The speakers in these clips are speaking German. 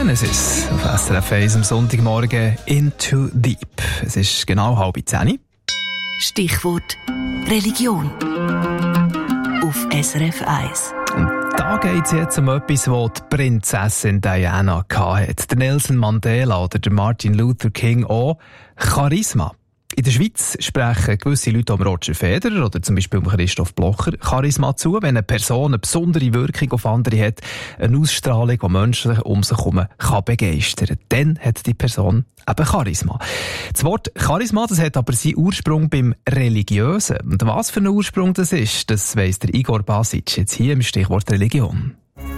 Genesis auf SRF 1 am Sonntagmorgen Into Deep. Es ist genau 9:30. Stichwort Religion auf SRF 1. Und da geht es jetzt um etwas, was die Prinzessin Diana hatte. Der Nelson Mandela oder der Martin Luther King auch. Charisma. In der Schweiz sprechen gewisse Leute um Roger Federer oder zum Beispiel um Christoph Blocher Charisma zu, wenn eine Person eine besondere Wirkung auf andere hat, eine Ausstrahlung, die Menschen um sich herum kann begeistern. Dann hat die Person eben Charisma. Das Wort Charisma, das hat aber seinen Ursprung beim Religiösen. Und was für ein Ursprung das ist, das weiss der Igor Basic jetzt hier im Stichwort Religion.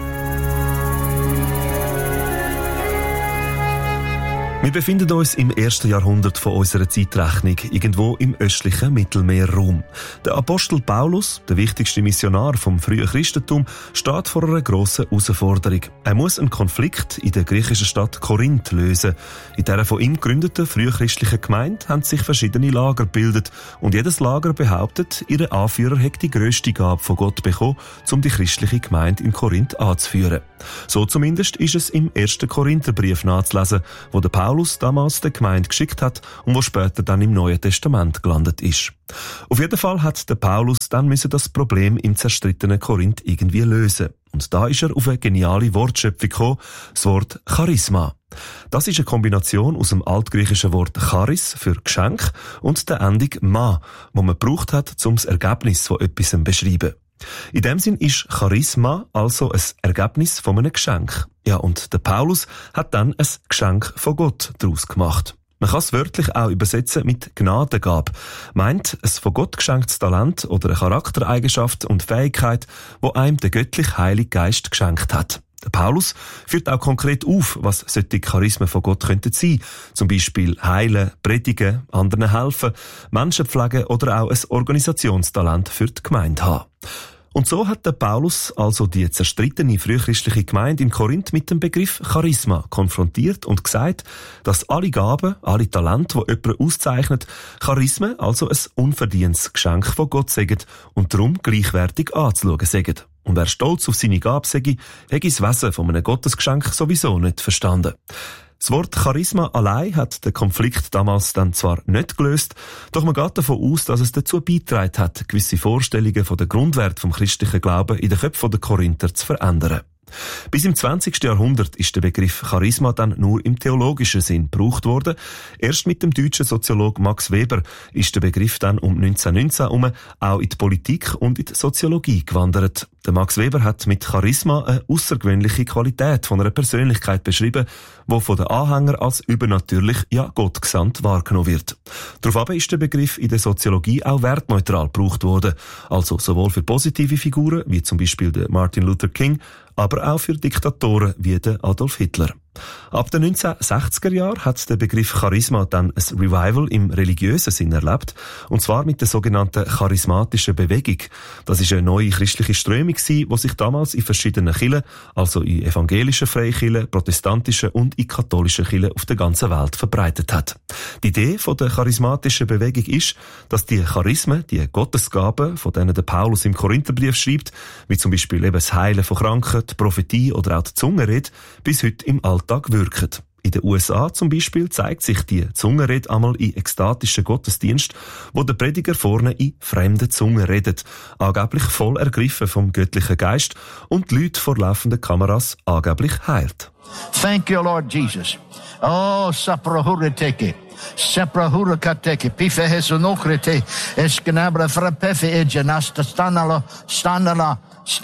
Wir befinden uns im 1. Jahrhundert von unserer Zeitrechnung, irgendwo im östlichen Mittelmeerraum. Der Apostel Paulus, der wichtigste Missionar vom frühen Christentum, steht vor einer grossen Herausforderung. Er muss einen Konflikt in der griechischen Stadt Korinth lösen. In dieser von ihm gegründeten frühchristlichen Gemeinde haben sich verschiedene Lager gebildet und jedes Lager behauptet, ihr Anführer hätte die grösste Gabe von Gott bekommen, um die christliche Gemeinde in Korinth anzuführen. So zumindest ist es im 1. Korintherbrief nachzulesen, wo der Paulus damals der Gemeinde geschickt hat und wo später dann im Neuen Testament gelandet ist. Auf jeden Fall hat der Paulus dann das Problem im zerstrittenen Korinth irgendwie lösen. Und da ist er auf eine geniale Wortschöpfung gekommen, das Wort Charisma. Das ist eine Kombination aus dem altgriechischen Wort Charis für Geschenk und der Endung Ma, wo man gebraucht hat, um das Ergebnis von etwas zu beschreiben. In dem Sinn ist Charisma also ein Ergebnis von einem Geschenk. Ja, und der Paulus hat dann ein Geschenk von Gott daraus gemacht. Man kann es wörtlich auch übersetzen mit Gnadengabe. Meint ein von Gott geschenktes Talent oder eine Charaktereigenschaft und Fähigkeit, wo einem der göttliche Heilige Geist geschenkt hat. Der Paulus führt auch konkret auf, was solche Charismen von Gott könnten sein. Zum Beispiel heilen, predigen, anderen helfen, Menschen pflegen oder auch ein Organisationstalent für die Gemeinde haben. Und so hat der Paulus also die zerstrittene frühchristliche Gemeinde in Korinth mit dem Begriff Charisma konfrontiert und gesagt, dass alle Gaben, alle Talente, die jemanden auszeichnet, Charismen, also ein unverdientes Geschenk von Gott sind und darum gleichwertig anzuschauen sind. Und wer stolz auf seine Gabe sei, hätte das Wesen von einem Gottesgeschenk sowieso nicht verstanden. Das Wort Charisma allein hat den Konflikt damals dann zwar nicht gelöst, doch man geht davon aus, dass es dazu beigetragen hat, gewisse Vorstellungen von den Grundwerten vom christlichen Glauben in den Köpfen der Korinther zu verändern. Bis im 20. Jahrhundert ist der Begriff Charisma dann nur im theologischen Sinn gebraucht worden. Erst mit dem deutschen Soziologen Max Weber ist der Begriff dann um 1919 herum auch in die Politik und in die Soziologie gewandert. Der Max Weber hat mit Charisma eine außergewöhnliche Qualität von einer Persönlichkeit beschrieben, die von den Anhängern als übernatürlich, ja gottgesandt wahrgenommen wird. Daraufhin ist der Begriff in der Soziologie auch wertneutral gebraucht worden, also sowohl für positive Figuren, wie zum Beispiel der Martin Luther King, aber auch für Diktatoren wie der Adolf Hitler. Ab den 1960er Jahren hat der Begriff Charisma dann ein Revival im religiösen Sinn erlebt, und zwar mit der sogenannten charismatischen Bewegung. Das ist eine neue christliche Strömung, die sich damals in verschiedenen Kirchen, also in evangelischen Freikirchen, protestantischen und in katholischen Kirchen auf der ganzen Welt verbreitet hat. Die Idee von der charismatischen Bewegung ist, dass die Charismen, die Gottesgaben, von denen der Paulus im Korintherbrief schreibt, wie zum Beispiel eben das Heilen von Kranken, die Prophetie oder auch die Zungenrede, bis heute im Alltag wirken. In den USA zum Beispiel zeigt sich die Zungenrede einmal in ekstatischen Gottesdiensten, wo der Prediger vorne in fremden Zungen redet, angeblich voll ergriffen vom göttlichen Geist und die Leute vor laufenden Kameras angeblich heilt. Thank you, Lord Jesus. Oh, saprahureteke. Saprahurekateke. Pife hesunokrete. Esgnabra frapeffe egenasta standala.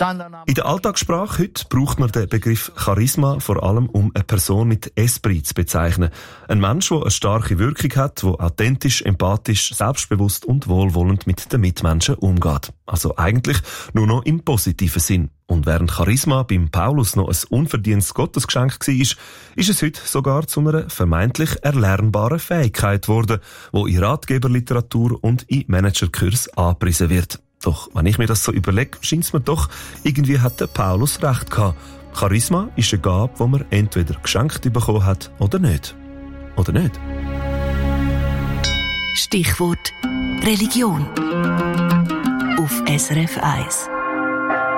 In der Alltagssprache heute braucht man den Begriff Charisma vor allem, um eine Person mit Esprit zu bezeichnen. Ein Mensch, der eine starke Wirkung hat, der authentisch, empathisch, selbstbewusst und wohlwollend mit den Mitmenschen umgeht. Also eigentlich nur noch im positiven Sinn. Und während Charisma beim Paulus noch ein unverdientes Gottesgeschenk war, ist es heute sogar zu einer vermeintlich erlernbaren Fähigkeit geworden, die in Ratgeberliteratur und in Managerkursen angepriesen wird. Doch, wenn ich mir das so überlege, scheint es mir doch, irgendwie hat der Paulus recht gehabt. Charisma ist eine Gabe, die man entweder geschenkt bekommen hat oder nicht. Oder nicht? Stichwort Religion auf SRF 1.